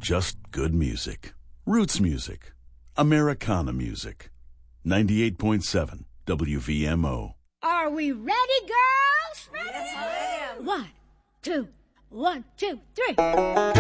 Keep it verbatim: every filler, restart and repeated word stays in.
just good music. Roots music. Americana music. ninety-eight point seven W V M O. Are we ready, girls? Ready? Yes, ma'am. One, two, one, two, three.